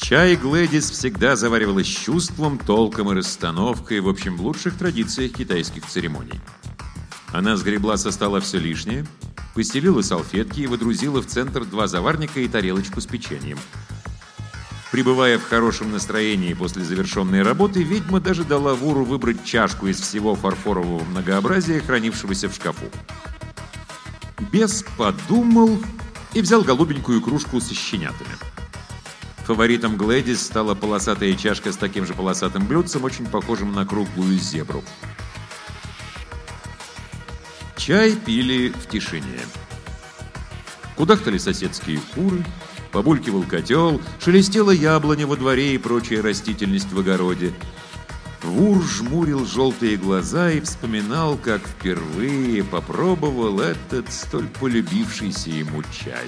Чай Глэдис всегда заваривалась с чувством, толком и расстановкой, в общем, в лучших традициях китайских церемоний. Она сгребла со стола все лишнее, постелила салфетки и выдрузила в центр 2 заварника и тарелочку с печеньем. Пребывая в хорошем настроении после завершенной работы, ведьма даже дала Вуру выбрать чашку из всего фарфорового многообразия, хранившегося в шкафу. Бес подумал и взял голубенькую кружку со щенятами. Фаворитом Глэдис стала полосатая чашка с таким же полосатым блюдцем, очень похожим на круглую зебру. Чай пили в тишине. Кудахтали соседские куры, побулькивал котел, шелестела яблоня во дворе и прочая растительность в огороде. Вур жмурил желтые глаза и вспоминал, как впервые попробовал этот столь полюбившийся ему чай.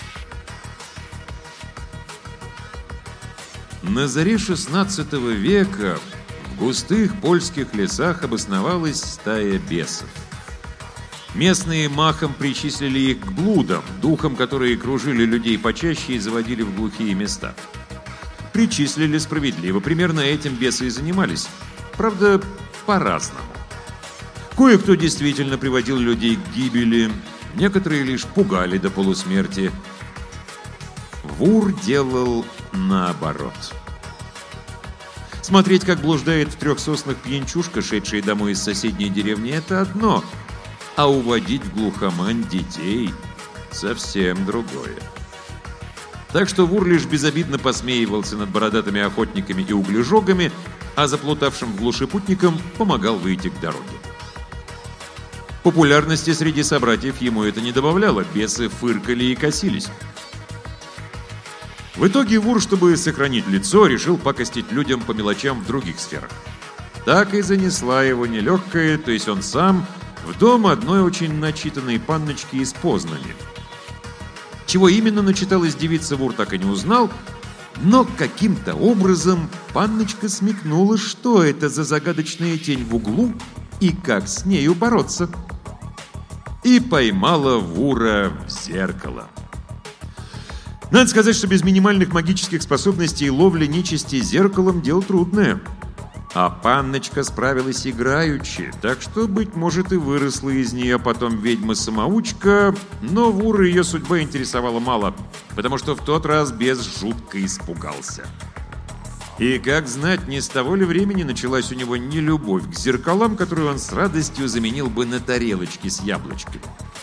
На заре XVI века в густых польских лесах обосновалась стая бесов. Местные махом причислили их к блудам, духам, которые кружили людей почаще и заводили в глухие места. Причислили справедливо, примерно этим бесы и занимались. Правда, по-разному. Кое-кто действительно приводил людей к гибели, некоторые лишь пугали до полусмерти. Вур делал наоборот. Смотреть, как блуждает в 3 соснах пьянчушка, шедшая домой из соседней деревни, это одно, а уводить в глухомань детей — совсем другое. Так что Вур лишь безобидно посмеивался над бородатыми охотниками и углежогами, а заплутавшим в глуши путникам помогал выйти к дороге. Популярности среди собратьев ему это не добавляло, бесы фыркали и косились. В итоге Вур, чтобы сохранить лицо, решил пакостить людям по мелочам в других сферах. Так и занесла его нелегкая, то есть он сам, в дом одной очень начитанной панночки из Познани. Чего именно начиталась девица, Вур так и не узнал, но каким-то образом панночка смекнула, что это за загадочная тень в углу и как с нею бороться. И поймала Вура в зеркало. Надо сказать, что без минимальных магических способностей ловля нечисти зеркалом дело трудное. А панночка справилась играючи, так что, быть может, и выросла из нее потом ведьма-самоучка, но Вура ее судьба интересовала мало, потому что в тот раз бес жутко испугался. И, как знать, не с того ли времени началась у него нелюбовь к зеркалам, которую он с радостью заменил бы на тарелочки с яблочками.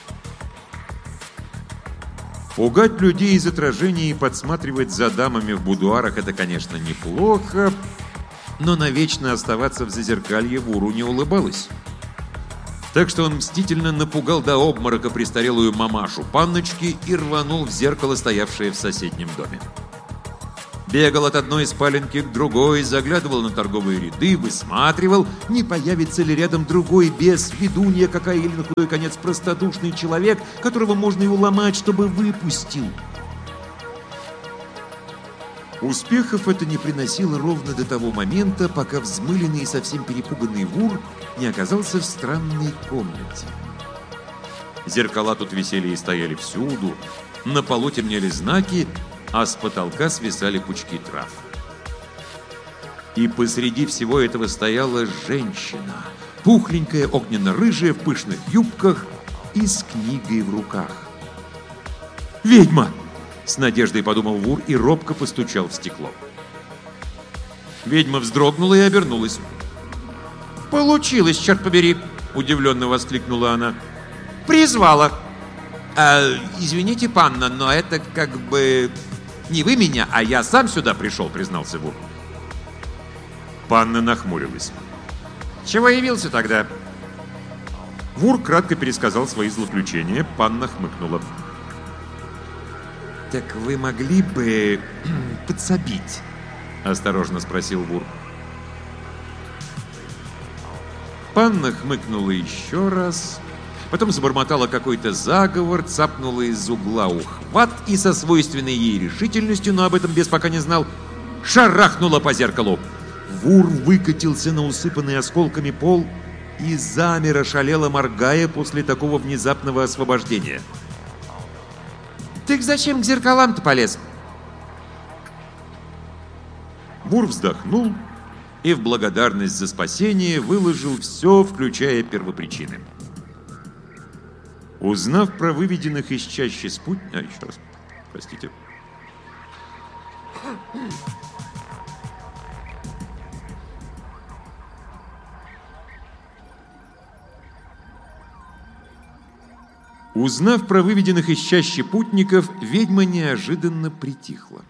Пугать людей из отражений и подсматривать за дамами в будуарах — это, конечно, неплохо, но навечно оставаться в зазеркалье Вуру не улыбалось. Так что он мстительно напугал до обморока престарелую мамашу панночки и рванул в зеркало, стоявшее в соседнем доме. Бегал от одной спаленки к другой, заглядывал на торговые ряды, высматривал, не появится ли рядом другой бес, ведунья какая или на худой конец простодушный человек, которого можно и уломать, чтобы выпустил. Успехов это не приносило ровно до того момента, пока взмыленный и совсем перепуганный Вур не оказался в странной комнате. Зеркала тут висели и стояли всюду, на полу темнели знаки, а с потолка свисали пучки трав. И посреди всего этого стояла женщина, пухленькая, огненно-рыжая, в пышных юбках и с книгой в руках. «Ведьма!» — с надеждой подумал Вур и робко постучал в стекло. Ведьма вздрогнула и обернулась. «Получилось, черт побери!» — удивленно воскликнула она. «Призвала!» «Извините, панна, но это как бы не вы меня, а я сам сюда пришел», — признался Вур. Панна нахмурилась. «Чего явился тогда?» Вур кратко пересказал свои злоключения. Панна хмыкнула. «Так вы могли бы подсобить?» — осторожно спросил Вур. Панна хмыкнула еще раз, потом забормотала какой-то заговор, цапнула из угла ухват и со свойственной ей решительностью, но об этом бес пока не знал, шарахнула по зеркалу. Вур выкатился на усыпанный осколками пол и замер, ошалело моргая после такого внезапного освобождения. «Ты зачем к зеркалам-то полез?» Вур вздохнул и в благодарность за спасение выложил все, включая первопричины. Узнав про выведенных из чащи спутников... еще раз, простите. Узнав про выведенных из чащи путников, ведьма неожиданно притихла.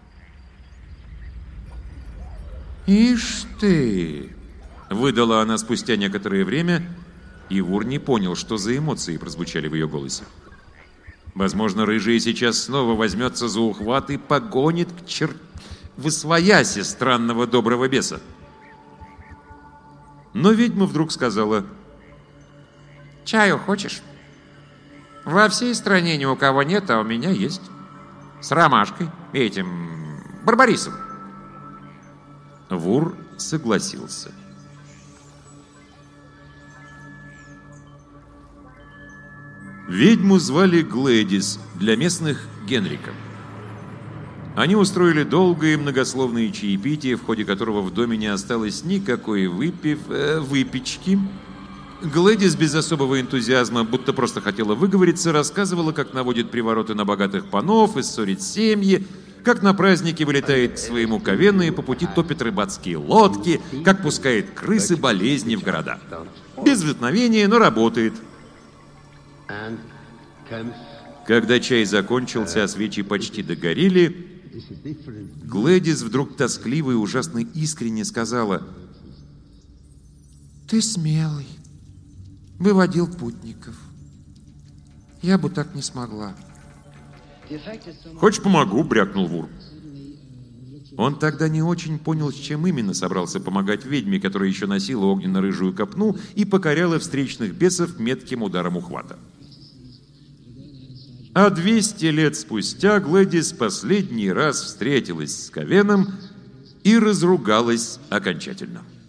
«Ишь ты!» — выдала она спустя некоторое время, и Вур не понял, что за эмоции прозвучали в ее голосе. Возможно, рыжая сейчас снова возьмется за ухват и погонит восвояси странного доброго беса. Но ведьма вдруг сказала: «Чаю хочешь? Во всей стране ни у кого нет, а у меня есть. С ромашкой и этим барбарисом». Вур согласился. Ведьму звали Глэдис, для местных Генрика. Они устроили долгое и многословное чаепитие, в ходе которого в доме не осталось никакой выпечки. Глэдис без особого энтузиазма, будто просто хотела выговориться, рассказывала, как наводит привороты на богатых панов и ссорит семьи, как на празднике вылетает к своему ковену и по пути топит рыбацкие лодки, как пускает крысы болезни в города. Без вдохновения, но работает. Когда чай закончился, а свечи почти догорели, Глэдис вдруг тоскливо и ужасно искренне сказала: «Ты смелый, выводил путников. Я бы так не смогла». «Хочешь, помогу?» — брякнул Вур. Он тогда не очень понял, с чем именно собрался помогать ведьме, которая еще носила огненно-рыжую копну и покоряла встречных бесов метким ударом ухвата. А 200 лет спустя Глэдис последний раз встретилась с Ковеном и разругалась окончательно.